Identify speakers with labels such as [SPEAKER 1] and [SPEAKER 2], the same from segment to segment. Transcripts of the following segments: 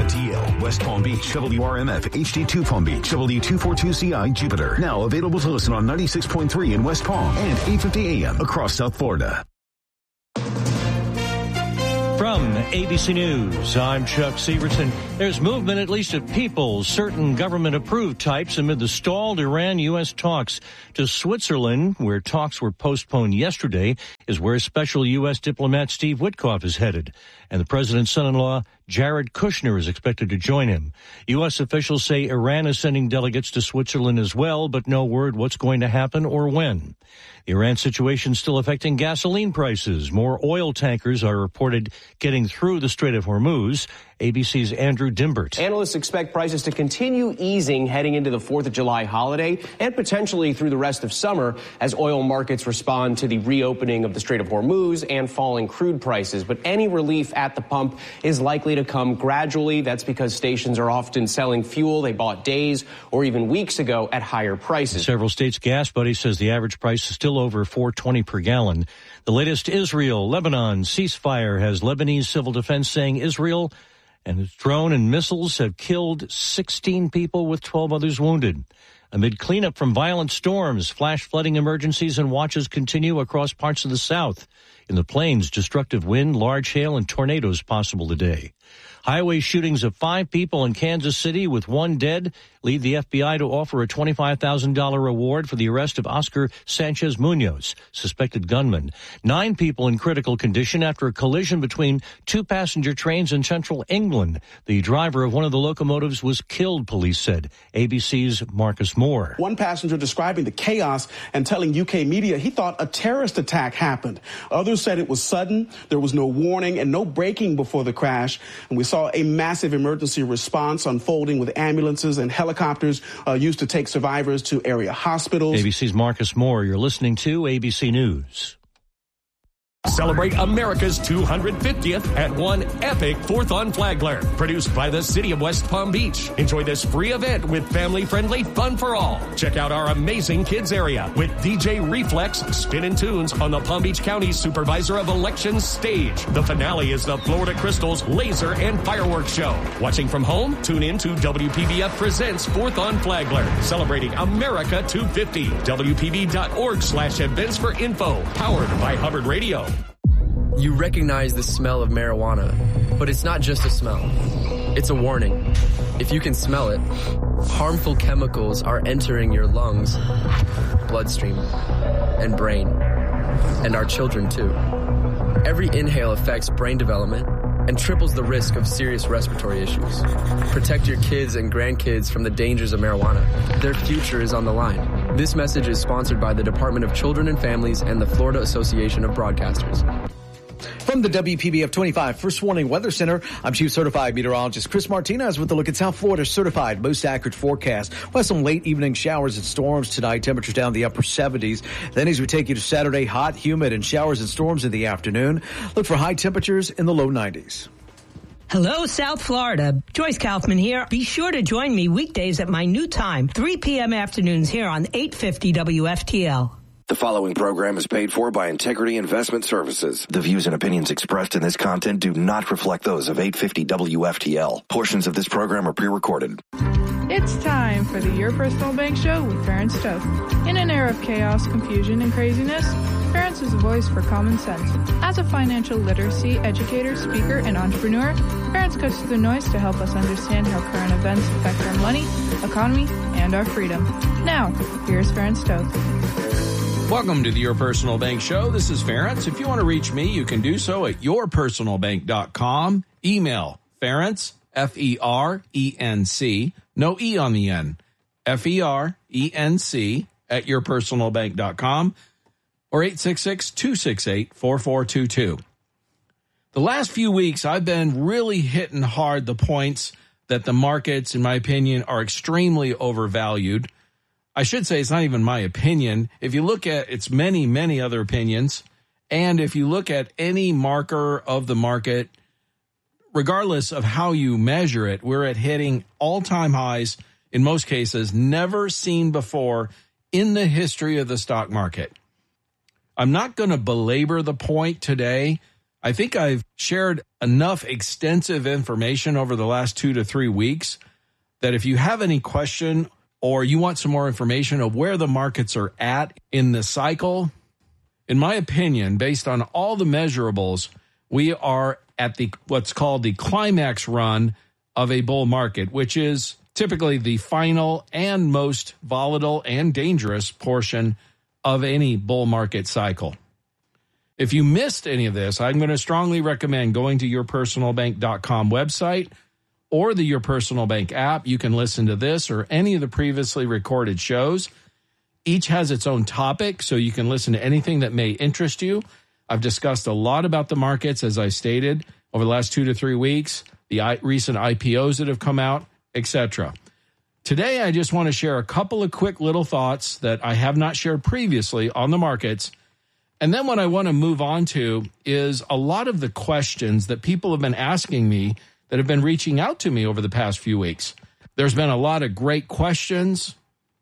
[SPEAKER 1] TL, West Palm Beach, WRMF, HD2 Palm Beach, W242CI Jupiter. Now available to listen on 96.3 in West Palm and 850 AM across South Florida.
[SPEAKER 2] From ABC News, I'm Chuck Severson. There's movement, at least of people, certain government-approved types, amid the stalled Iran-U.S. talks. To Switzerland, where talks were postponed yesterday, is where special U.S. diplomat Steve Witkoff is headed. And the president's son-in-law, Jared Kushner, is expected to join him. U.S. officials say Iran is sending delegates to Switzerland as well, but no word what's going to happen or when. The Iran situation still affecting gasoline prices. More oil tankers are reported getting through the Strait of Hormuz. ABC's Andrew Dimbert.
[SPEAKER 3] Analysts expect prices to continue easing heading into the 4th of July holiday and potentially through the rest of summer as oil markets respond to the reopening of the Strait of Hormuz and falling crude prices. But any relief at the pump is likely to come gradually. That's because stations are often selling fuel they bought days or even weeks ago at higher prices.
[SPEAKER 2] Several states' gas buddy says the average price is still over $4.20 per gallon. The latest Israel-Lebanon ceasefire has Lebanese civil defense saying Israel and its drone and missiles have killed 16 people with 12 others wounded. Amid cleanup from violent storms, flash flooding emergencies and watches continue across parts of the South. In the plains, destructive wind, large hail, and tornadoes possible today. Highway shootings of 5 people in Kansas City with 1 dead lead the FBI to offer a $25,000 reward for the arrest of Oscar Sanchez Munoz, suspected gunman. 9 people in critical condition after a collision between 2 passenger trains in central England. The driver of one of the locomotives was killed, police said. ABC's Marcus Moore.
[SPEAKER 4] One passenger describing the chaos and telling UK media he thought a terrorist attack happened. Others said it was sudden, there was no warning and no braking before the crash. And we saw a massive emergency response unfolding with ambulances and helicopters used to take survivors to area hospitals.
[SPEAKER 2] ABC's Marcus Moore. You're listening to ABC News.
[SPEAKER 5] Celebrate America's 250th at one epic 4th on Flagler, produced by the City of West Palm Beach. Enjoy this free event with family-friendly fun for all. Check out our amazing kids area with DJ Reflex spinning tunes on the Palm Beach County Supervisor of Elections stage. The finale is the Florida Crystals Laser and Fireworks Show. Watching from home, tune in to WPBF Presents 4th on Flagler, celebrating America 250. WPB.org/events for info. Powered by Hubbard Radio.
[SPEAKER 6] You recognize the smell of marijuana, but it's not just a smell. It's a warning. If you can smell it, harmful chemicals are entering your lungs, bloodstream, and brain, and our children too. Every inhale affects brain development and triples the risk of serious respiratory issues. Protect your kids and grandkids from the dangers of marijuana. Their future is on the line. This message is sponsored by the Department of Children and Families and the Florida Association of Broadcasters.
[SPEAKER 7] From the WPBF 25 First Warning Weather Center, I'm Chief Certified Meteorologist Chris Martinez with a look at South Florida's certified most accurate forecast. We'll have some late evening showers and storms tonight, temperatures down in the upper 70s. Then as we take you to Saturday, hot, humid, and showers and storms in the afternoon. Look for high temperatures in the low 90s.
[SPEAKER 8] Hello, South Florida. Joyce Kaufman here. Be sure to join me weekdays at my new time, 3 p.m. afternoons here on 850 WFTL.
[SPEAKER 9] The following program is paid for by Integrity Investment Services. The views and opinions expressed in this content do not reflect those of 850 WFTL. Portions of this program are pre-recorded.
[SPEAKER 10] It's time for the Your Personal Bank Show with Farron Stokes. In an era of chaos, confusion, and craziness, Farron is a voice for common sense. As a financial literacy educator, speaker, and entrepreneur, Farron cuts through the noise to help us understand how current events affect our money, economy, and our freedom. Now, here's Farron Stokes.
[SPEAKER 11] Welcome to the Your Personal Bank Show. This is Ference. If you want to reach me, you can do so at yourpersonalbank.com. Email Ference, F-E-R-E-N-C, no E on the end, F-E-R-E-N-C at yourpersonalbank.com or 866-268-4422. The last few weeks, I've been really hitting hard the points that the markets, in my opinion, are extremely overvalued. I should say it's not even my opinion. If you look at its many, many other opinions, and if you look at any marker of the market, regardless of how you measure it, we're at hitting all-time highs, in most cases, never seen before in the history of the stock market. I'm not going to belabor the point today. I think I've shared enough extensive information over the last 2 to 3 weeks that if you have any question or you want some more information of where the markets are at in the cycle, in my opinion, based on all the measurables, we are at the what's called the climax run of a bull market, which is typically the final and most volatile and dangerous portion of any bull market cycle. If you missed any of this, I'm going to strongly recommend going to yourpersonalbank.com website or the Your Personal Bank app. You can listen to this or any of the previously recorded shows. Each has its own topic, so you can listen to anything that may interest you. I've discussed a lot about the markets, as I stated, over the last 2 to 3 weeks, the recent IPOs that have come out, etc. Today, I just want to share a couple of quick little thoughts that I have not shared previously on the markets. And then what I want to move on to is a lot of the questions that people have been asking me that have been reaching out to me over the past few weeks. There's been a lot of great questions,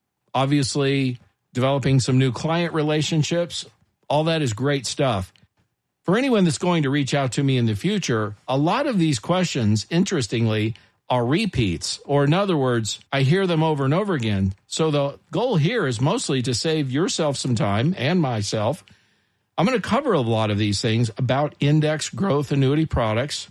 [SPEAKER 11] obviously developing some new client relationships. All that is great stuff. For anyone that's going to reach out to me in the future, a lot of these questions, interestingly, are repeats, or in other words, I hear them over and over again. So the goal here is mostly to save yourself some time and myself. I'm going to cover a lot of these things about index growth annuity products,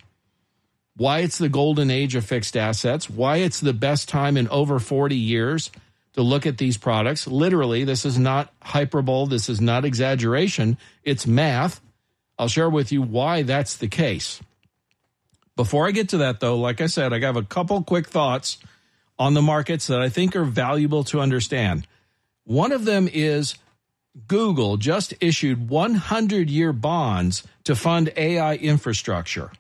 [SPEAKER 11] why it's the golden age of fixed assets, why it's the best time in over 40 years to look at these products. Literally, this is not hyperbole. This is not exaggeration. It's math. I'll share with you why that's the case. Before I get to that, though, like I said, I have a couple quick thoughts on the markets that I think are valuable to understand. One of them is Google just issued 100-year bonds to fund AI infrastructure.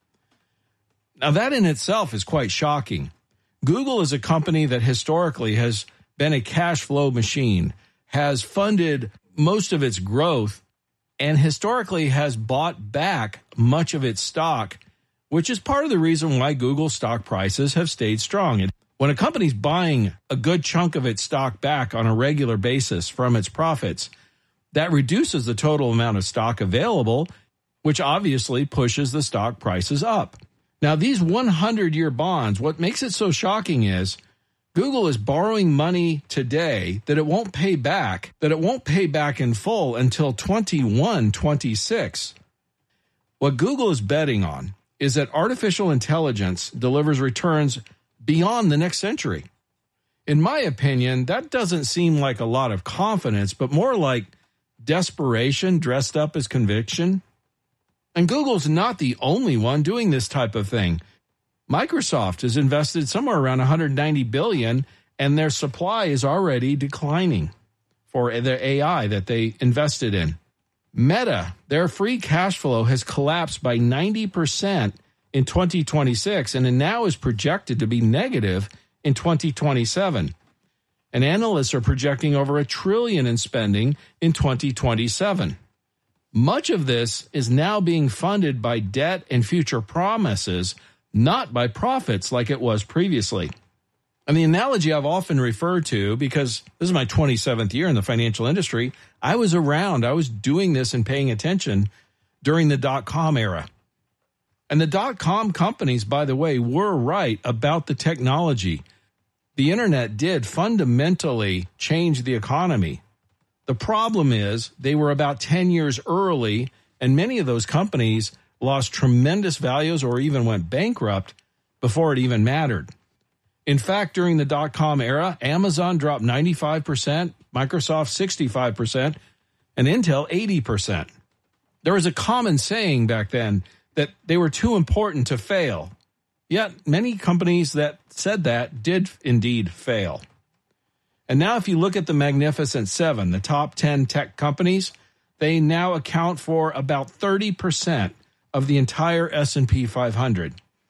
[SPEAKER 11] Now, that in itself is quite shocking. Google is a company that historically has been a cash flow machine, has funded most of its growth, and historically has bought back much of its stock, which is part of the reason why Google stock prices have stayed strong. And when a company's buying a good chunk of its stock back on a regular basis from its profits, that reduces the total amount of stock available, which obviously pushes the stock prices up. Now, these 100-year bonds, what makes it so shocking is Google is borrowing money today that it won't pay back in full until 2026. What Google is betting on is that artificial intelligence delivers returns beyond the next century. In my opinion, that doesn't seem like a lot of confidence, but more like desperation dressed up as conviction. And Google's not the only one doing this type of thing. Microsoft has invested somewhere around $190 billion, and their supply is already declining for their AI that they invested in. Meta, their free cash flow has collapsed by 90% in 2026, and it now is projected to be negative in 2027. And analysts are projecting over $1 trillion in spending in 2027. Much of this is now being funded by debt and future promises, not by profits like it was previously. And the analogy I've often referred to, because this is my 27th year in the financial industry, I was around, I was doing this and paying attention during the dot-com era. And the dot-com companies, by the way, were right about the technology. The internet did fundamentally change the economy. The problem is they were about 10 years early, and many of those companies lost tremendous values or even went bankrupt before it even mattered. In fact, during the dot-com era, Amazon dropped 95%, Microsoft 65%, and Intel 80%. There was a common saying back then that they were too important to fail. Yet many companies that said that did indeed fail. And now if you look at the Magnificent Seven, the top 10 tech companies, they now account for about 30% of the entire S&P 500.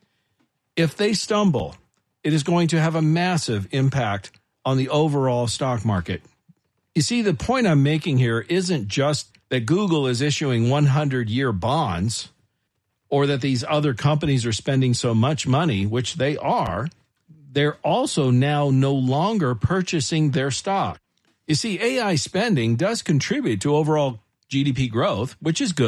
[SPEAKER 11] If they stumble, it is going to have a massive impact on the overall stock market. You see, the point I'm making here isn't just that Google is issuing 100-year bonds or that these other companies are spending so much money, which they are. They're also now no longer purchasing their stock. You see, AI spending does contribute to overall GDP growth, which is good,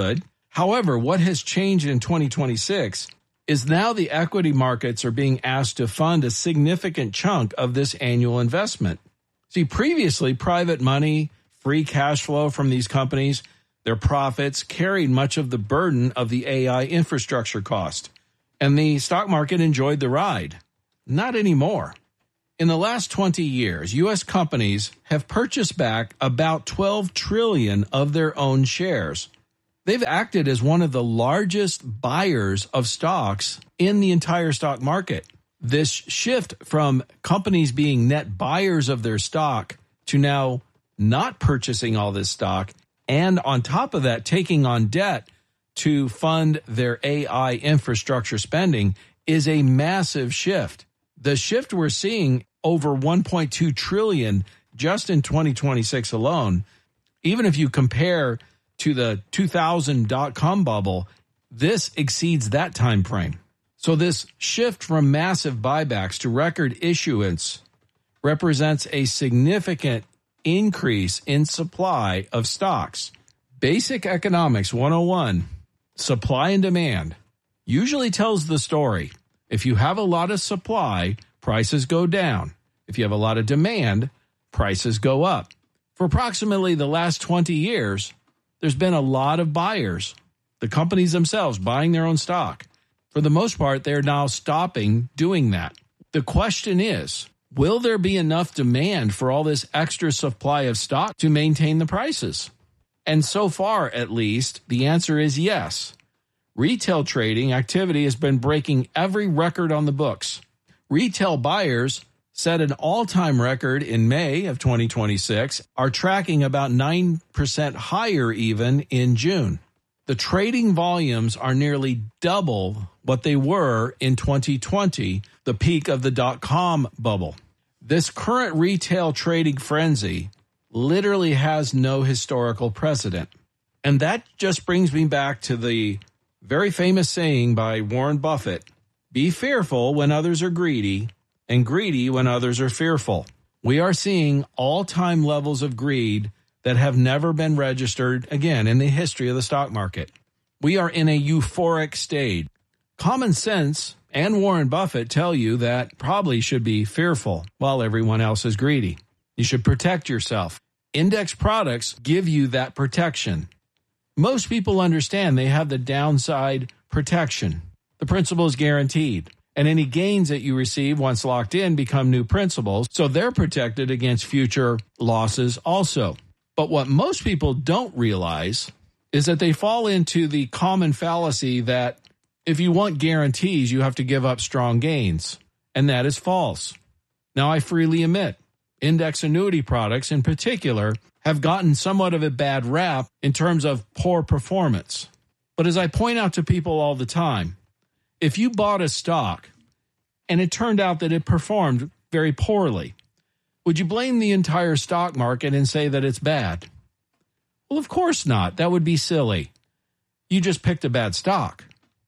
[SPEAKER 11] However, what has changed in 2026 is now the equity markets are being asked to fund a significant chunk of this annual investment. See, previously, private money, free cash flow from these companies, their profits carried much of the burden of the AI infrastructure cost, and the stock market enjoyed the ride. Not anymore. In the last 20 years, U.S. companies have purchased back about 12 trillion of their own shares. They've acted as one of the largest buyers of stocks in the entire stock market. This shift from companies being net buyers of their stock to now not purchasing all this stock, and on top of that, taking on debt to fund their AI infrastructure spending is a massive shift. The shift we're seeing over 1.2 trillion just in 2026 alone, even if you compare to the 2000 dot-com bubble, this exceeds that time frame. So this shift from massive buybacks to record issuance represents a significant increase in supply of stocks. Basic Economics 101, supply and demand, usually tells the story. If you have a lot of supply, prices go down. If you have a lot of demand, prices go up. For approximately the last 20 years, there's been a lot of buyers, the companies themselves buying their own stock. For the most part, they're now stopping doing that. The question is, will there be enough demand for all this extra supply of stock to maintain the prices? And so far, at least, the answer is yes. Retail trading activity has been breaking every record on the books. Retail buyers set an all-time record in May of 2026, are tracking about 9% higher even in June. The trading volumes are nearly double what they were in 2020, the peak of the dot-com bubble. This current retail trading frenzy literally has no historical precedent. And that just brings me back to the very famous saying by Warren Buffett, be fearful when others are greedy, and greedy when others are fearful. We are seeing all-time levels of greed that have never been registered again in the history of the stock market. We are in a euphoric state. Common sense and Warren Buffett tell you that probably should be fearful while everyone else is greedy. You should protect yourself. Index products give you that protection. Most people understand they have the downside protection. The principal is guaranteed, and any gains that you receive once locked in become new principals, so they're protected against future losses also. But what most people don't realize is that they fall into the common fallacy that if you want guarantees, you have to give up strong gains, and that is false. Now, I freely admit, index annuity products in particular have gotten somewhat of a bad rap in terms of poor performance. But as I point out to people all the time, if you bought a stock and it turned out that it performed very poorly, would you blame the entire stock market and say that it's bad? Well, of course not. That would be silly. You just picked a bad stock.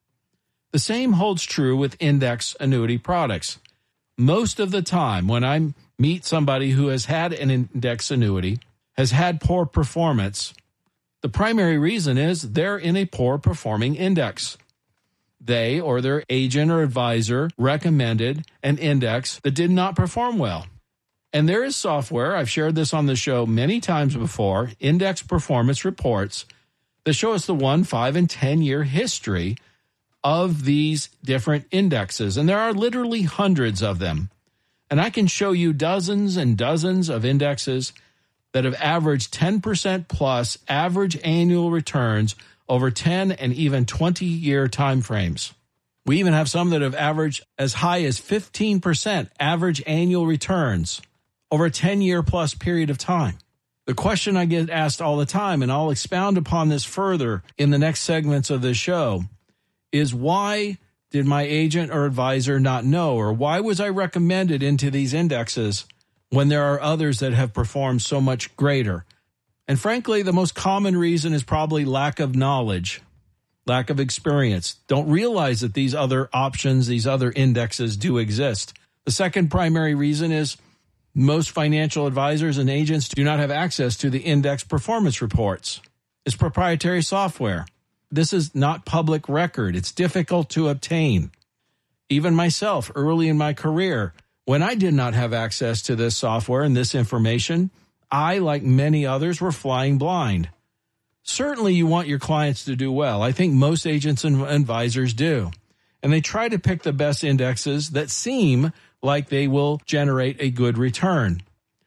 [SPEAKER 11] The same holds true with index annuity products. Most of the time when I meet somebody who has had an index annuity, has had poor performance, the primary reason is they're in a poor performing index. They or their agent or advisor recommended an index that did not perform well. And there is software, I've shared this on the show many times before, index performance reports that show us the 1, 5, and 10-year history of these different indexes. And there are literally hundreds of them. And I can show you dozens and dozens of indexes that have averaged 10% plus average annual returns over 10 and even 20-year time frames. We even have some that have averaged as high as 15% average annual returns over a 10-year plus period of time. The question I get asked all the time, and I'll expound upon this further in the next segments of the show, is why did my agent or advisor not know, or why was I recommended into these indexes when there are others that have performed so much greater? And frankly, the most common reason is probably lack of knowledge, lack of experience. Don't realize that these other options, these other indexes do exist. The second primary reason is most financial advisors and agents do not have access to the index performance reports. It's proprietary software. this is not public record. It's difficult to obtain. Even myself, early in my career, when I did not have access to this software and this information, I, like many others, were flying blind. Certainly you want your clients to do well. I think most agents and advisors do. And they try to pick the best indexes that seem like they will generate a good return.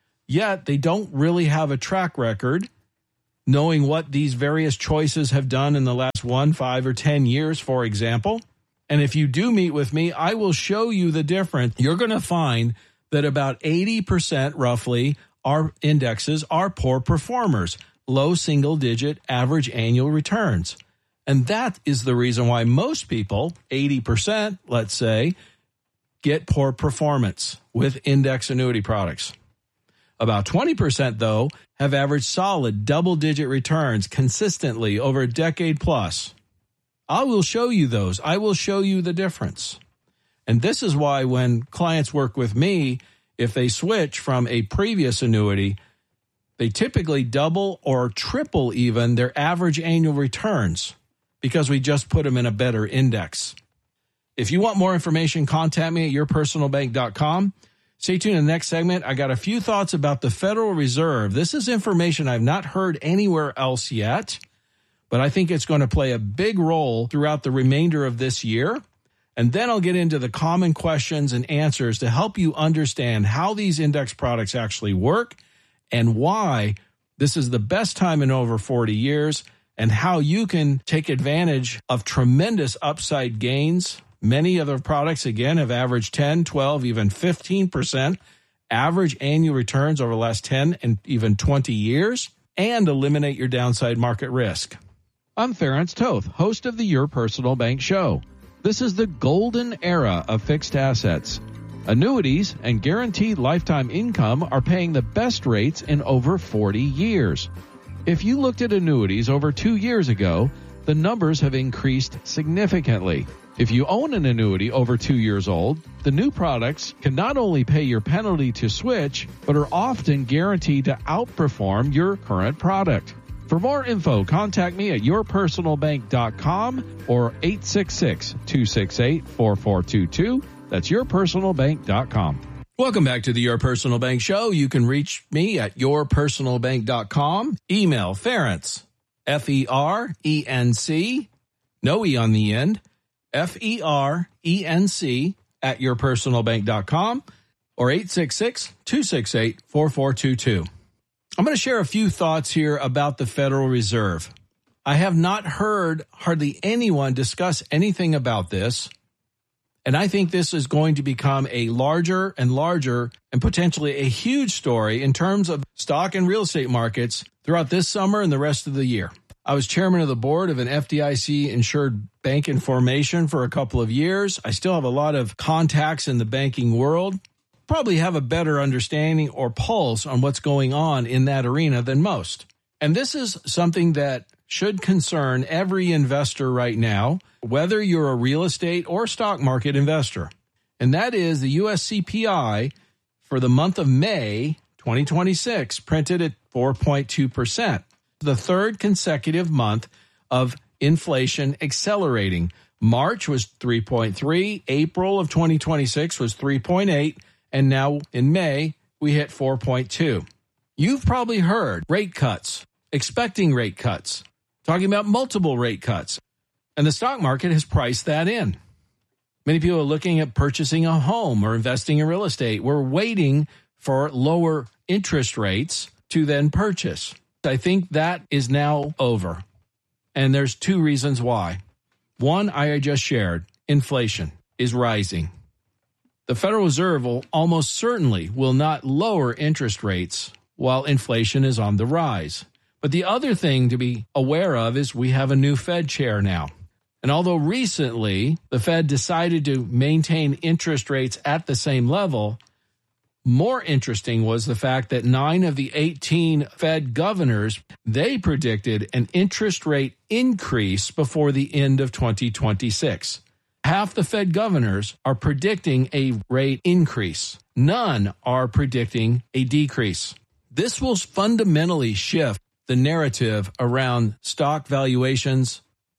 [SPEAKER 11] Yet they don't really have a track record knowing what these various choices have done in the last 1, 5, or 10 years, for example. And if you do meet with me, I will show you the difference. You're going to find that about 80% roughly our indexes are poor performers, low single-digit average annual returns. And that is the reason why most people, 80%, let's say, get poor performance with index annuity products. About 20%, though, have averaged solid double-digit returns consistently over a decade plus. I will show you those. I will show you the difference. And this is why when clients work with me, if they switch from a previous annuity, they typically double or triple even their average annual returns because we just put them in a better index. If you want more information, contact me at yourpersonalbank.com. Stay tuned in the next segment. I got a few thoughts about the Federal Reserve. This is information I've not heard anywhere else yet, but I think it's going to play a big role throughout the remainder of this year. And then I'll get into the common questions and answers to help you understand how these index products actually work and why this is the best time in over 40 years and how you can take advantage of tremendous upside gains. Many other products, again, have averaged 10, 12, even 15% average annual returns over the last 10 and even 20 years and eliminate your downside market risk.
[SPEAKER 12] I'm Ference Toth, host of the Your Personal Bank Show. This is the golden era of fixed assets. Annuities and guaranteed lifetime income are paying the best rates in over 40 years. If you looked at annuities over 2 years ago, the numbers have increased significantly. If you own an annuity over 2 years old, the new products can not only pay your penalty to switch, but are often guaranteed to outperform your current product. For more info, contact me at yourpersonalbank.com or 866-268-4422. That's yourpersonalbank.com.
[SPEAKER 11] Welcome back to the Your Personal Bank Show. You can reach me at yourpersonalbank.com. Email Ference, F-E-R-E-N-C, no E on the end, F-E-R-E-N-C at yourpersonalbank.com or 866-268-4422. I'm going to share a few thoughts here about the Federal Reserve. I have not heard hardly anyone discuss anything about this, and I think this is going to become a larger and larger and potentially a huge story in terms of stock and real estate markets throughout this summer and the rest of the year. I was chairman of the board of an FDIC-insured bank in formation for a couple of years. I still have a lot of contacts in the banking world. Probably have a better understanding or pulse on what's going on in that arena than most. And this is something that should concern every investor right now, whether you're a real estate or stock market investor. And that is the U.S. CPI for the month of May 2026 printed at 4.2%. The third consecutive month of inflation accelerating. March was 3.3, April of 2026 was 3.8, and now in May, we hit 4.2. You've probably heard rate cuts, expecting rate cuts, talking about multiple rate cuts, and the stock market has priced that in. Many people are looking at purchasing a home or investing in real estate. We're waiting for lower interest rates to then purchase. I think that is now over, and there's two reasons why. One, I just shared, inflation is rising. The Federal Reserve will almost certainly will not lower interest rates while inflation is on the rise. But the other thing to be aware of is we have a new Fed chair now. And although recently the Fed decided to maintain interest rates at the same level, more interesting was the fact that 9 of the 18 Fed governors, they predicted an interest rate increase before the end of 2026. Half the Fed governors are predicting a rate increase. None are predicting a decrease. This will fundamentally shift the narrative around stock valuations,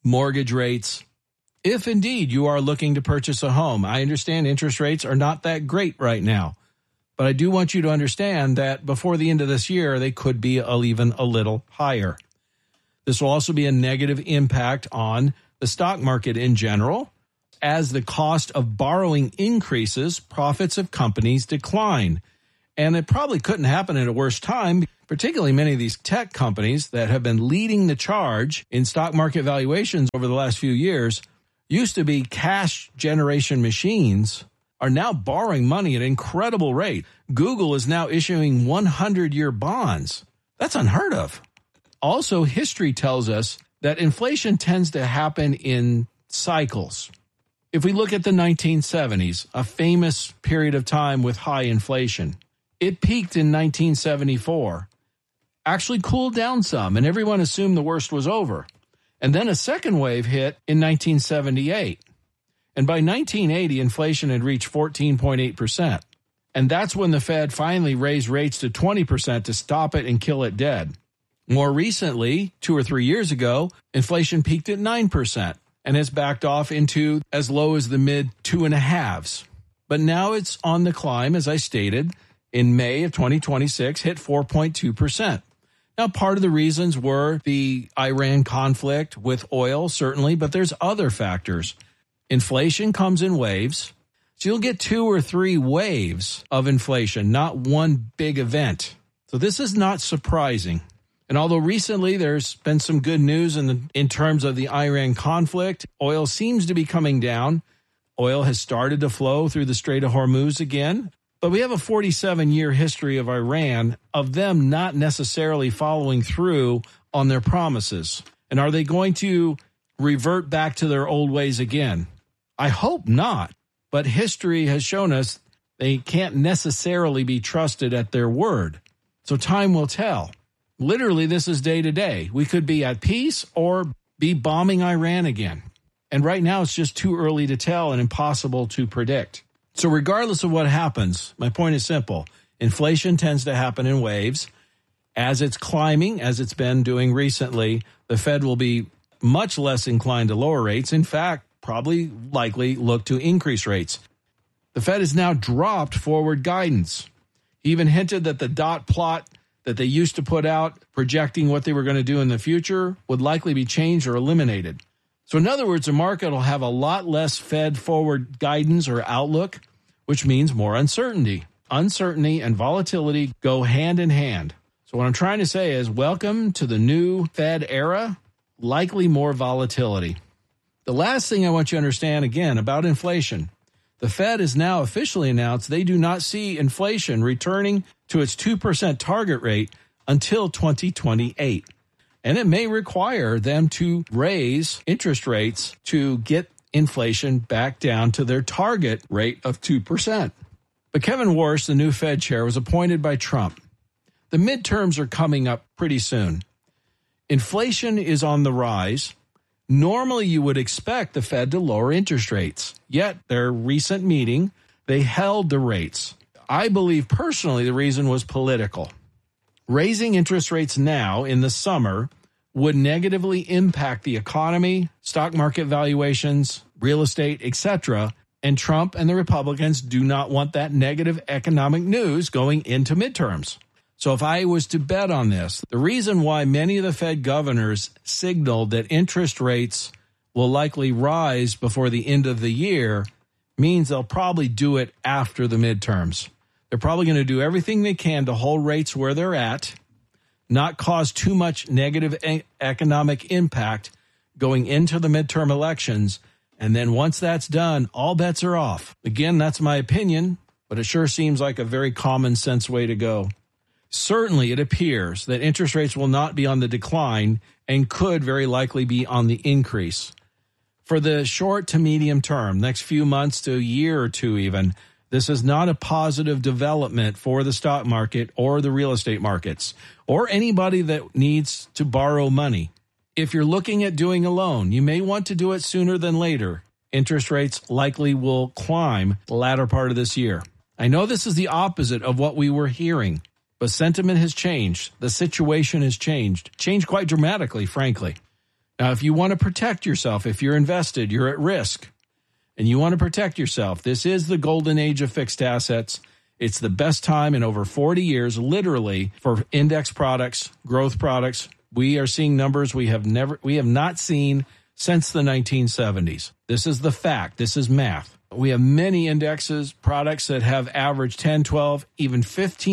[SPEAKER 11] mortgage rates. If indeed you are looking to purchase a home, I understand interest rates are not that great right now, but I do want you to understand that before the end of this year, they could be even a little higher. This will also be a negative impact on the stock market in general. As the cost of borrowing increases, profits of companies decline. And it probably couldn't happen at a worse time, particularly many of these tech companies that have been leading the charge in stock market valuations over the last few years, used to be cash generation machines, are now borrowing money at an incredible rate. Google is now issuing 100-year bonds. That's unheard of. Also, history tells us that inflation tends to happen in cycles. If we look at the 1970s, a famous period of time with high inflation, it peaked in 1974, actually cooled down some, and everyone assumed the worst was over. And then a second wave hit in 1978. And by 1980, inflation had reached 14.8%. And that's when the Fed finally raised rates to 20% to stop it and kill it dead. More recently, 2 or 3 years ago, inflation peaked at 9% and has backed off into as low as the mid 2.5s. But now it's on the climb, as I stated, in May of 2026, hit 4.2%. Now, part of the reasons were the Iran conflict with oil, certainly, but there's other factors. Inflation comes in waves, so you'll get 2 or 3 waves of inflation, not one big event. So this is not surprising. And although recently there's been some good news in terms of the Iran conflict, oil seems to be coming down. Oil has started to flow through the Strait of Hormuz again. But we have a 47-year history of Iran, of them not necessarily following through on their promises. And are they going to revert back to their old ways again? I hope not. But history has shown us they can't necessarily be trusted at their word. So time will tell. Literally, this is day to day. We could be at peace or be bombing Iran again. And right now, it's just too early to tell and impossible to predict. So regardless of what happens, my point is simple. Inflation tends to happen in waves. As it's climbing, as it's been doing recently, the Fed will be much less inclined to lower rates. In fact, probably likely look to increase rates. The Fed has now dropped forward guidance. He even hinted that the dot plot that they used to put out projecting what they were going to do in the future would likely be changed or eliminated. So in other words, the market will have a lot less Fed forward guidance or outlook, which means more uncertainty. Uncertainty and volatility go hand in hand. So what I'm trying to say is welcome to the new Fed era, likely more volatility. The last thing I want you to understand, again, about inflation. The Fed has now officially announced they do not see inflation returning to its 2% target rate until 2028. And it may require them to raise interest rates to get inflation back down to their target rate of 2%. But Kevin Warsh, the new Fed chair, was appointed by Trump. The midterms are coming up pretty soon. Inflation is on the rise. Normally, you would expect the Fed to lower interest rates. Yet, their recent meeting, they held the rates. I believe personally the reason was political. Raising interest rates now in the summer would negatively impact the economy, stock market valuations, real estate, etc. And Trump and the Republicans do not want that negative economic news going into midterms. So if I was to bet on this, the reason why many of the Fed governors signaled that interest rates will likely rise before the end of the year means they'll probably do it after the midterms. They're probably going to do everything they can to hold rates where they're at, not cause too much negative economic impact going into the midterm elections. And then once that's done, all bets are off. Again, that's my opinion, but it sure seems like a very common sense way to go. Certainly, it appears that interest rates will not be on the decline and could very likely be on the increase. For the short to medium term, next few months to a year or two even, this is not a positive development for the stock market or the real estate markets or anybody that needs to borrow money. If you're looking at doing a loan, you may want to do it sooner than later. Interest rates likely will climb the latter part of this year. I know this is the opposite of what we were hearing, but sentiment has changed. The situation has changed quite dramatically, frankly. Now, if you want to protect yourself, if you're invested, you're at risk, and you want to protect yourself, this is the golden age of fixed assets. It's the best time in over 40 years, literally, for index products, growth products. We are seeing numbers we have not seen since the 1970s. This is the fact. This is math. We have many indexes, products that have averaged 10, 12, even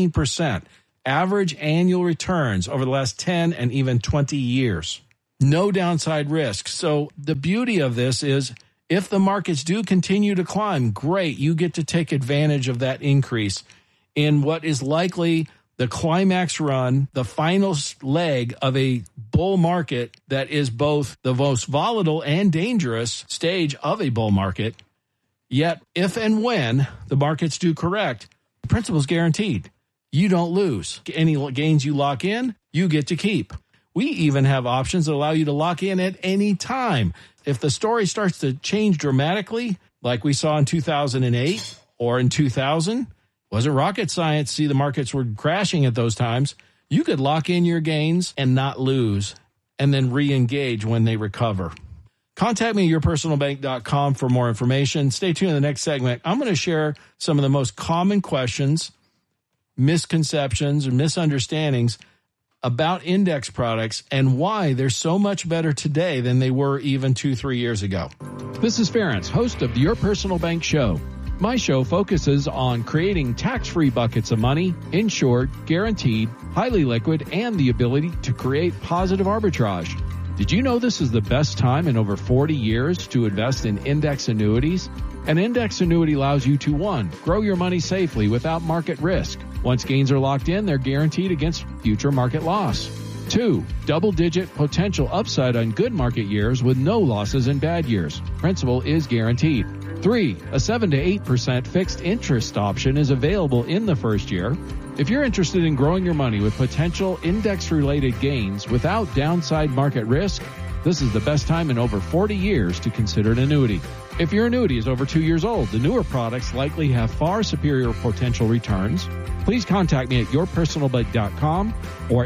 [SPEAKER 11] 15% average annual returns over the last 10 and even 20 years. No downside risk. So the beauty of this is if the markets do continue to climb, great. You get to take advantage of that increase in what is likely the climax run, the final leg of a bull market that is both the most volatile and dangerous stage of a bull market. Yet, if and when the markets do correct, the principal is guaranteed. You don't lose. Any gains you lock in, you get to keep. We even have options that allow you to lock in at any time. If the story starts to change dramatically, like we saw in 2008 or in 2000, wasn't rocket science. See, the markets were crashing at those times. You could lock in your gains and not lose, and then re-engage when they recover. Contact me at yourpersonalbank.com for more information. Stay tuned in the next segment. I'm going to share some of the most common questions, misconceptions, or misunderstandings about index products and why they're so much better today than they were even 2-3 years ago.
[SPEAKER 12] This is Ferenc, host of the Your Personal Bank Show. My show focuses on creating tax-free buckets of money, insured, guaranteed, highly liquid, and the ability to create positive arbitrage. Did you know this is the best time in over 40 years to invest in index annuities? An index annuity allows you to, 1, grow your money safely without market risk. Once gains are locked in, they're guaranteed against future market loss. 2, double-digit potential upside on good market years with no losses in bad years. Principal is guaranteed. 3, a 7 to 8% fixed interest option is available in the first year. If you're interested in growing your money with potential index-related gains without downside market risk, this is the best time in over 40 years to consider an annuity. If your annuity is over 2 years old, the newer products likely have far superior potential returns. Please contact me at yourpersonalbank.com or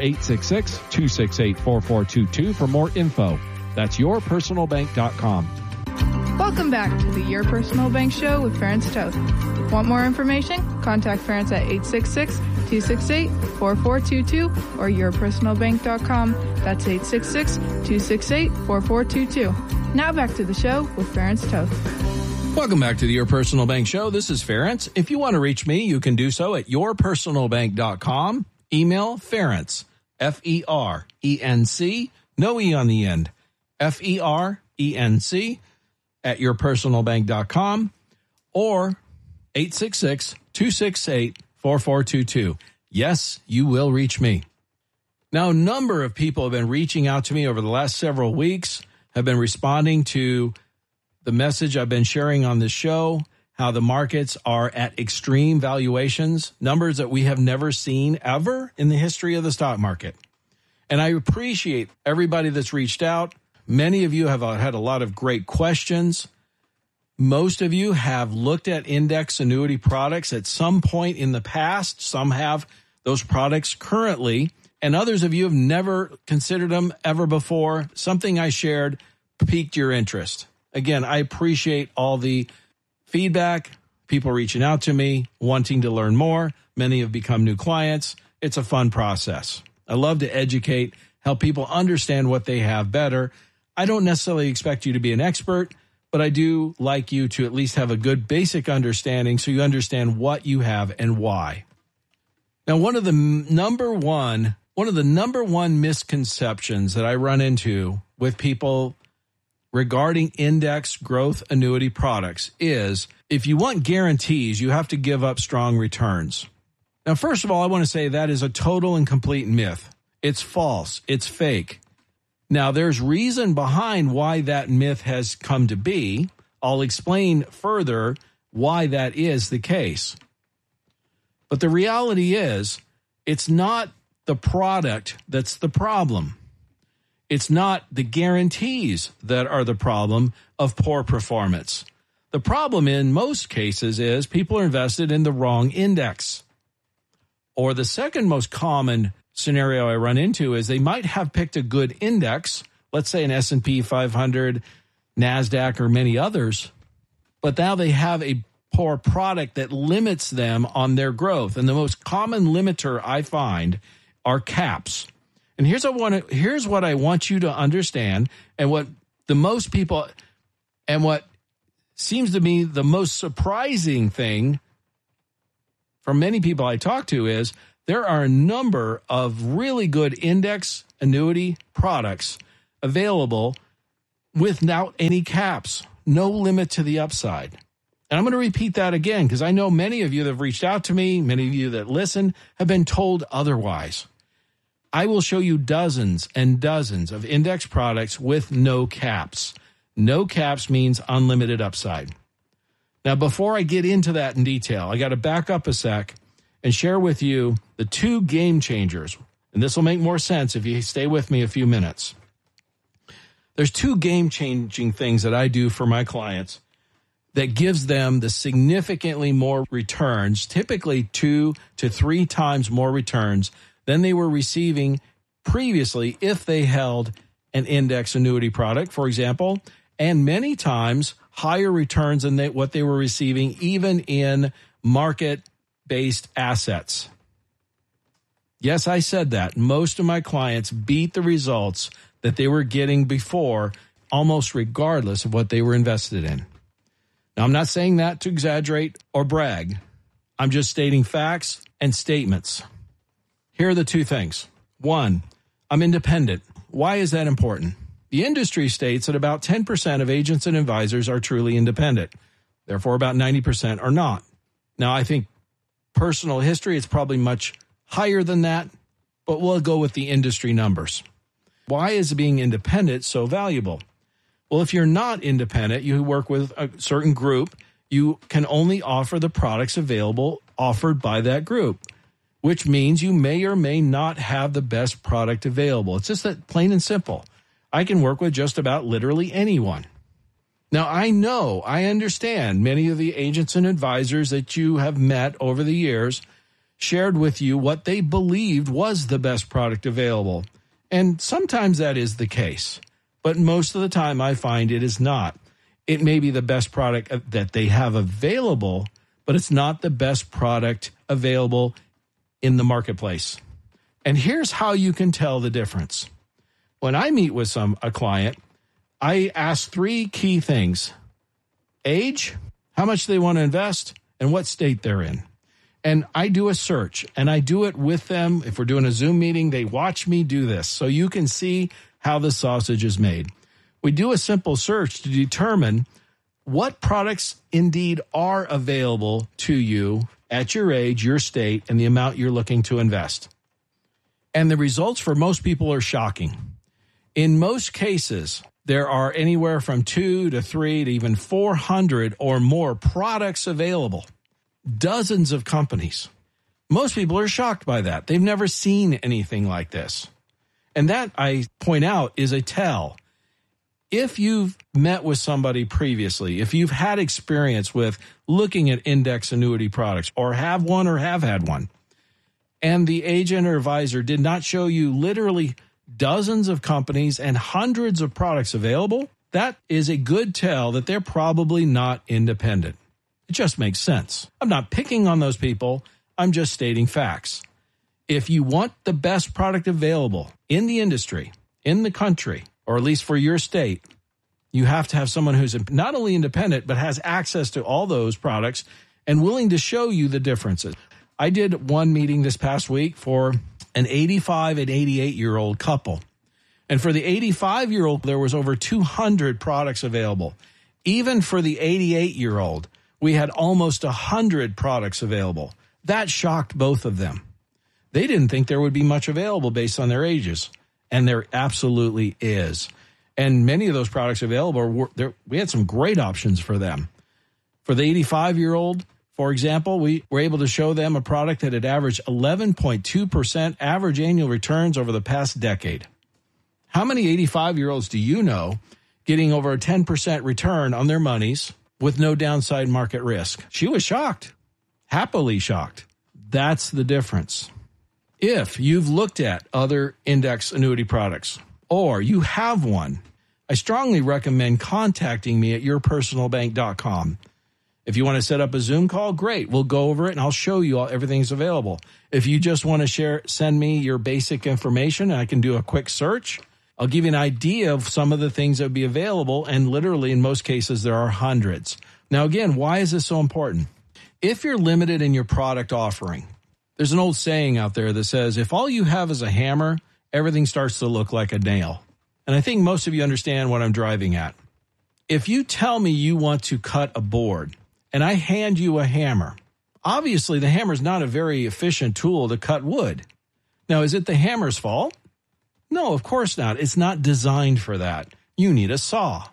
[SPEAKER 12] 866-268-4422 for more info. That's yourpersonalbank.com.
[SPEAKER 10] Welcome back to the Your Personal Bank Show with Ferenc Toth. Want more information? Contact Ferenc at 866-268-4422 or yourpersonalbank.com. That's 866-268-4422. Now back to the show with Ferenc Toth.
[SPEAKER 11] Welcome back to the Your Personal Bank Show. This is Ferenc. If you want to reach me, you can do so at yourpersonalbank.com. Email Ferenc, F-E-R-E-N-C, no E on the end, F-E-R-E-N-C, at yourpersonalbank.com or 866-268-4422. Yes, you will reach me. Now, a number of people have been reaching out to me over the last several weeks, have been responding to the message I've been sharing on this show, how the markets are at extreme valuations, numbers that we have never seen ever in the history of the stock market. And I appreciate everybody that's reached out. Many of you have had a lot of great questions. Most of you have looked at index annuity products at some point in the past. Some have those products currently, and others of you have never considered them ever before. Something I shared piqued your interest. Again, I appreciate all the feedback, people reaching out to me, wanting to learn more. Many have become new clients. It's a fun process. I love to educate, help people understand what they have better. I don't necessarily expect you to be an expert, but I do like you to at least have a good basic understanding so you understand what you have and why. Now, one of the number one misconceptions that I run into with people regarding index growth annuity products is if you want guarantees, you have to give up strong returns. Now, first of all, I want to say that is a total and complete myth. It's false. It's fake. Now, there's reason behind why that myth has come to be. I'll explain further why that is the case. But the reality is, it's not the product that's the problem. It's not the guarantees that are the problem of poor performance. The problem in most cases is people are invested in the wrong index. Or the second most common scenario I run into is they might have picked a good index, let's say an S&P 500, NASDAQ, or many others, but now they have a poor product that limits them on their growth. And the most common limiter I find are caps. And here's what I want you to understand, and what the most people, and what seems to me the most surprising thing from many people I talk to is there are a number of really good index annuity products available without any caps, no limit to the upside. And I'm going to repeat that again because I know many of you that have reached out to me, many of you that listen, have been told otherwise. I will show you dozens and dozens of index products with no caps. No caps means unlimited upside. Now, before I get into that in detail, I got to back up a sec and share with you the two game changers. And this will make more sense if you stay with me a few minutes. There's two game-changing things that I do for my clients that gives them the significantly more returns, typically 2 to 3 times more returns than they were receiving previously if they held an index annuity product, for example, and many times higher returns than what they were receiving even in market-based assets. Yes, I said that. Most of my clients beat the results that they were getting before, almost regardless of what they were invested in. Now, I'm not saying that to exaggerate or brag. I'm just stating facts and statements. Here are the two things. One, I'm independent. Why is that important? The industry states that about 10% of agents and advisors are truly independent. Therefore, about 90% are not. Now, I think personal history is probably much higher than that, but we'll go with the industry numbers. Why is being independent so valuable? Well, if you're not independent, you work with a certain group, you can only offer the products available offered by that group, which means you may or may not have the best product available. It's just that plain and simple. I can work with just about literally anyone. Now, I understand many of the agents and advisors that you have met over the years shared with you what they believed was the best product available. And sometimes that is the case. But most of the time I find it is not. It may be the best product that they have available, but it's not the best product available in the marketplace. And here's how you can tell the difference. When I meet with a client, I ask 3 key things: age, how much they want to invest, and what state they're in. And I do a search, and I do it with them. If we're doing a Zoom meeting, they watch me do this so you can see how the sausage is made. We do a simple search to determine what products indeed are available to you at your age, your state, and the amount you're looking to invest. And the results for most people are shocking. In most cases, there are anywhere from 2 to 3 to even 400 or more products available. Dozens of companies. Most people are shocked by that. They've never seen anything like this. And that, I point out, is a tell. If you've met with somebody previously, if you've had experience with looking at index annuity products or have one or have had one, and the agent or advisor did not show you literally dozens of companies and hundreds of products available, that is a good tell that they're probably not independent. It just makes sense. I'm not picking on those people. I'm just stating facts. If you want the best product available in the industry, in the country, or at least for your state, you have to have someone who's not only independent, but has access to all those products and willing to show you the differences. I did one meeting this past week for an 85 and 88-year-old couple. And for the 85-year-old, there was over 200 products available. Even for the 88-year-old, we had almost 100 products available. That shocked both of them. They didn't think there would be much available based on their ages, and there absolutely is. And many of those products available, we had some great options for them. For the 85-year-old, for example, we were able to show them a product that had averaged 11.2% average annual returns over the past decade. How many 85-year-olds do you know getting over a 10% return on their monies with no downside market risk? She was shocked, happily shocked. That's the difference. If you've looked at other index annuity products, or you have one, I strongly recommend contacting me at yourpersonalbank.com. If you want to set up a Zoom call, great. We'll go over it and I'll show you everything's available. If you just want to send me your basic information and I can do a quick search, I'll give you an idea of some of the things that would be available. And literally, in most cases, there are hundreds. Now, again, why is this so important? If you're limited in your product offering, there's an old saying out there that says, if all you have is a hammer, everything starts to look like a nail. And I think most of you understand what I'm driving at. If you tell me you want to cut a board and I hand you a hammer, obviously the hammer is not a very efficient tool to cut wood. Now, is it the hammer's fault? No, of course not. It's not designed for that. You need a saw.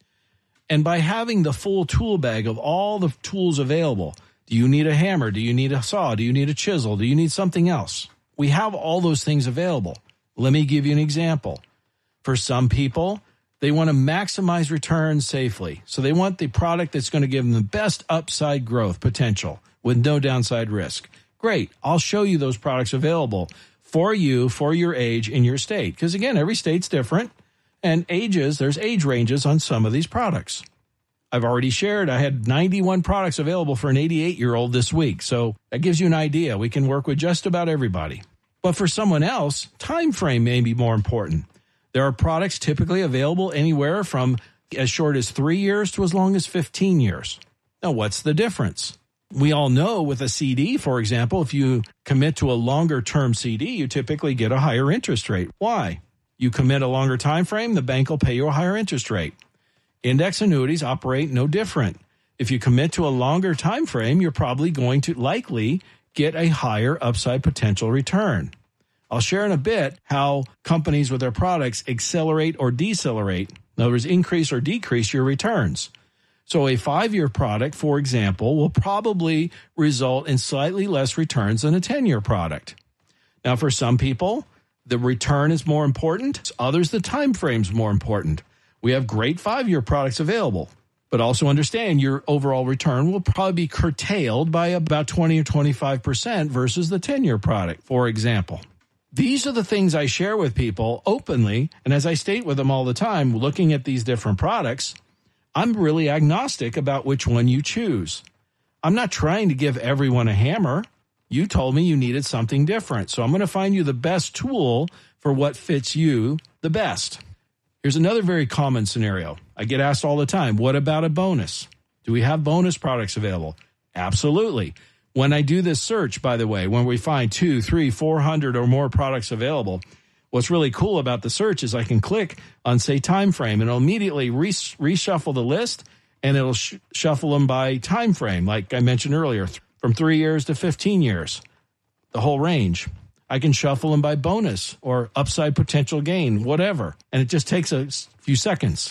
[SPEAKER 11] And by having the full tool bag of all the tools available, do you need a hammer? Do you need a saw? Do you need a chisel? Do you need something else? We have all those things available. Let me give you an example. For some people, they want to maximize returns safely. So they want the product that's going to give them the best upside growth potential with no downside risk. Great. I'll show you those products available for you, for your age in your state. Because again, every state's different. And there's age ranges on some of these products. I've already shared, I had 91 products available for an 88-year-old this week. So that gives you an idea. We can work with just about everybody. But for someone else, time frame may be more important. There are products typically available anywhere from as short as 3 years to as long as 15 years. Now, what's the difference? We all know with a CD, for example, if you commit to a longer-term CD, you typically get a higher interest rate. Why? You commit a longer time frame, the bank will pay you a higher interest rate. Index annuities operate no different. If you commit to a longer time frame, you're probably going to likely get a higher upside potential return. I'll share in a bit how companies with their products accelerate or decelerate. In other words, increase or decrease your returns. So a 5-year product, for example, will probably result in slightly less returns than a 10-year product. Now, for some people, the return is more important. Others, the time frame's more important. We have great 5-year products available, but also understand your overall return will probably be curtailed by about 20 or 25% versus the 10-year product, for example. These are the things I share with people openly, and as I state with them all the time, looking at these different products, I'm really agnostic about which one you choose. I'm not trying to give everyone a hammer. You told me you needed something different, so I'm going to find you the best tool for what fits you the best. Here's another very common scenario. I get asked all the time, what about a bonus? Do we have bonus products available? Absolutely. When I do this search, by the way, when we find 200, 300, 400 or more products available, what's really cool about the search is I can click on, say, time frame, and it'll immediately reshuffle the list, and it'll shuffle them by time frame, like I mentioned earlier, from 3 years to 15 years, the whole range. I can shuffle them by bonus or upside potential gain, whatever. And it just takes a few seconds.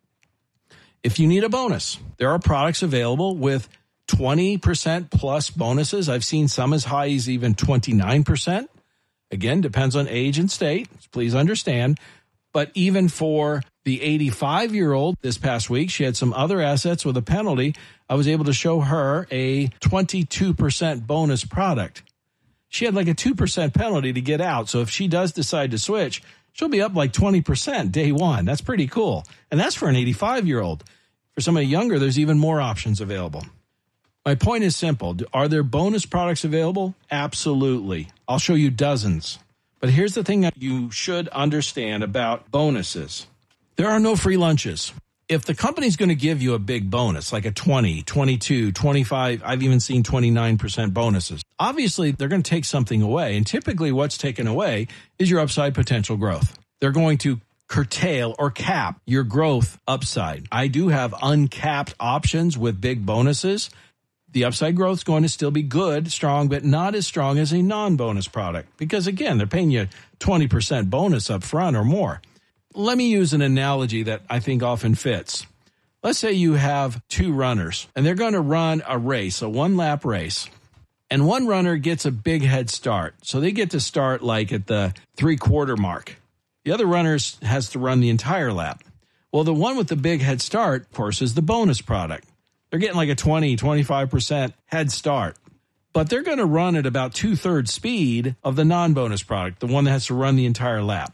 [SPEAKER 11] If you need a bonus, there are products available with 20% plus bonuses. I've seen some as high as even 29%. Again, depends on age and state. Please understand. But even for the 85-year-old this past week, she had some other assets with a penalty. I was able to show her a 22% bonus product. She had like a 2% penalty to get out. So if she does decide to switch, she'll be up like 20% day one. That's pretty cool. And that's for an 85-year-old. For somebody younger, there's even more options available. My point is simple. Are there bonus products available? Absolutely. I'll show you dozens. But here's the thing that you should understand about bonuses. There are no free lunches. If the company's going to give you a big bonus, like a 20, 22, 25, I've even seen 29% bonuses, obviously they're going to take something away. And typically what's taken away is your upside potential growth. They're going to curtail or cap your growth upside. I do have uncapped options with big bonuses. The upside growth is going to still be good, strong, but not as strong as a non-bonus product. Because again, they're paying you 20% bonus up front or more. Let me use an analogy that I think often fits. Let's say you have two runners, and they're going to run a race, a one-lap race. And one runner gets a big head start. So they get to start like at the 3/4 mark. The other runner has to run the entire lap. Well, the one with the big head start, of course, is the bonus product. They're getting like a 20, 25% head start. But they're going to run at about 2/3 speed of the non-bonus product, the one that has to run the entire lap.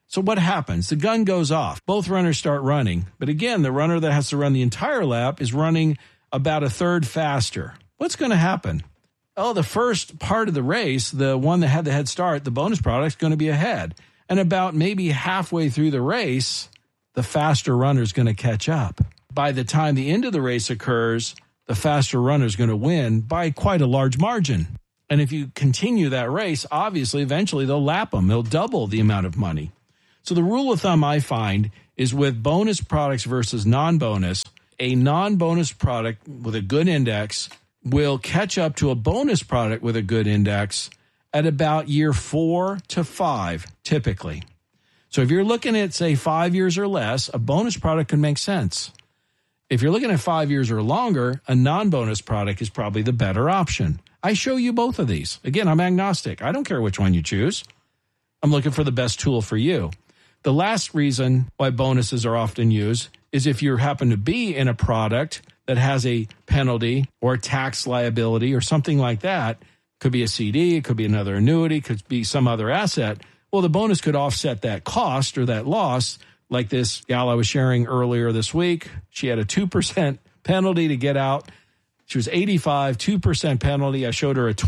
[SPEAKER 11] So what happens? The gun goes off. Both runners start running. But again, the runner that has to run the entire lap is running about a third faster. What's going to happen? Oh, the first part of the race, the one that had the head start, the bonus product is going to be ahead. And about maybe halfway through the race, the faster runner is going to catch up. By the time the end of the race occurs, the faster runner is going to win by quite a large margin. And if you continue that race, obviously, eventually they'll lap them. They'll double the amount of money. So the rule of thumb I find is with bonus products versus non-bonus, a non-bonus product with a good index will catch up to a bonus product with a good index at about year 4 to 5, typically. So if you're looking at, say, 5 years or less, a bonus product can make sense. If you're looking at 5 years or longer, a non-bonus product is probably the better option. I show you both of these. Again, I'm agnostic. I don't care which one you choose. I'm looking for the best tool for you. The last reason why bonuses are often used is if you happen to be in a product that has a penalty or a tax liability or something like that. Could be a CD, it could be another annuity, could be some other asset. Well, the bonus could offset that cost or that loss, like this gal I was sharing earlier this week. She had a 2% penalty to get out. She was 85, 2% penalty. I showed her a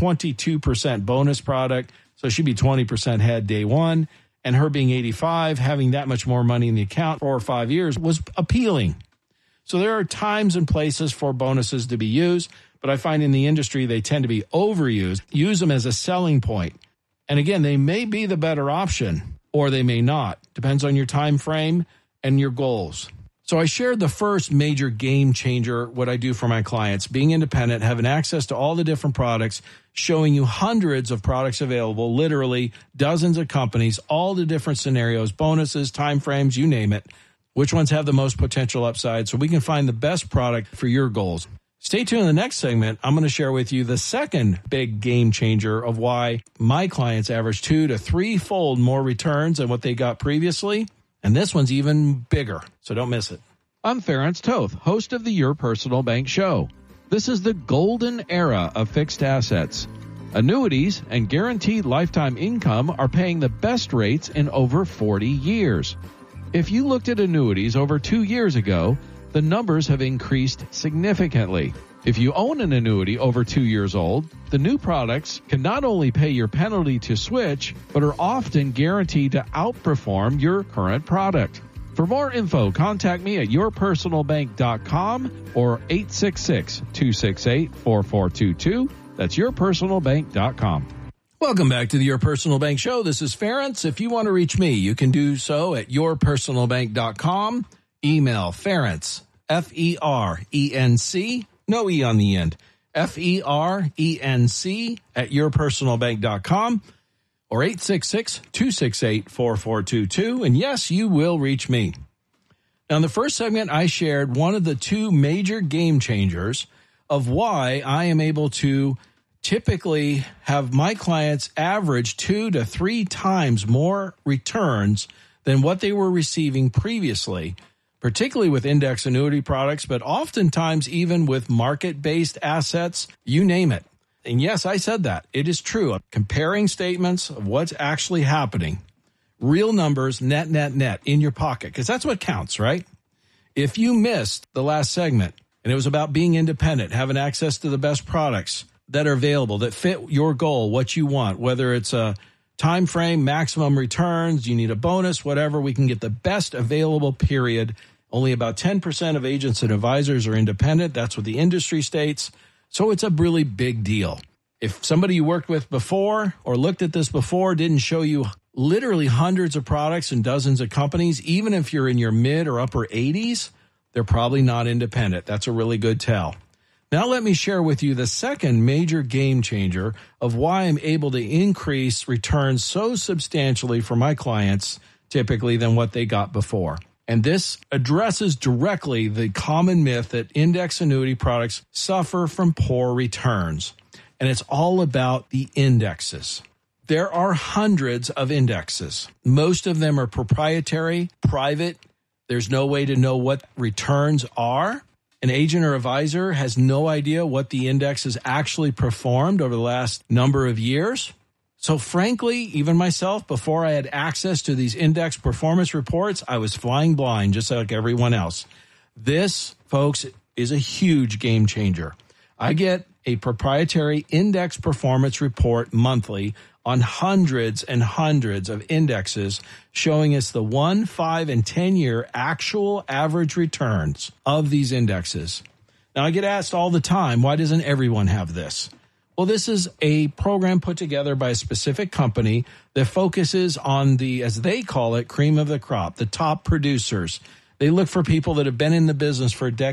[SPEAKER 11] 22% bonus product, so she'd be 20% head day one. And her being 85, having that much more money in the account for 4 or 5 years was appealing. So there are times and places for bonuses to be used, but I find in the industry they tend to be overused. Use them as a selling point. And again, they may be the better option or they may not. Depends on your time frame and your goals. So I shared the first major game changer, what I do for my clients, being independent, having access to all the different products, showing you hundreds of products available, literally dozens of companies, all the different scenarios, bonuses, time frames, you name it. Which ones have the most potential upside so we can find the best product for your goals. Stay tuned in the next segment. I'm going to share with you the second big game changer of why my clients average 2 to 3-fold more returns than what they got previously. And this one's even bigger, so don't miss it.
[SPEAKER 12] I'm Ference Toth, host of the Your Personal Bank Show. This is the golden era of fixed assets. Annuities and guaranteed lifetime income are paying the best rates in over 40 years. If you looked at annuities over 2 years ago, the numbers have increased significantly. If you own an annuity over 2 years old, the new products can not only pay your penalty to switch, but are often guaranteed to outperform your current product. For more info, contact me at yourpersonalbank.com or 866-268-4422. That's yourpersonalbank.com.
[SPEAKER 11] Welcome back to the Your Personal Bank Show. This is Ference. If you want to reach me, you can do so at yourpersonalbank.com. Email Ference, F-E-R-E-N-C, no E on the end, F-E-R-E-N-C at yourpersonalbank.com or 866-268-4422. And yes, you will reach me. Now, in the first segment, I shared one of the two major game changers of why I am able to typically have my clients average 2 to 3 times more returns than what they were receiving previously, particularly with index annuity products, but oftentimes even with market-based assets, you name it. And yes, I said that. It is true. Comparing statements of what's actually happening, real numbers, net, in your pocket, because that's what counts, right? If you missed the last segment and it was about being independent, having access to the best products that are available, that fit your goal, what you want, whether it's a time frame, maximum returns, you need a bonus, whatever, we can get the best available period. Only about 10% of agents and advisors are independent. That's what the industry states. So it's a really big deal. If somebody you worked with before or looked at this before didn't show you literally hundreds of products and dozens of companies, even if you're in your mid or upper 80s, they're probably not independent. That's a really good tell. Now let me share with you the second major game changer of why I'm able to increase returns so substantially for my clients typically than what they got before. And this addresses directly the common myth that index annuity products suffer from poor returns. And it's all about the indexes. There are hundreds of indexes. Most of them are proprietary, private. There's no way to know what returns are. An agent or advisor has no idea what the index has actually performed over the last number of years. So frankly, even myself, before I had access to these index performance reports, I was flying blind just like everyone else. This, folks, is a huge game changer. I get a proprietary index performance report monthly on hundreds and hundreds of indexes showing us the 1, 5, and 10-year actual average returns of these indexes. Now, I get asked all the time, why doesn't everyone have this? Well, this is a program put together by a specific company that focuses on the, as they call it, cream of the crop, the top producers. They look for people that have been in the business for decades.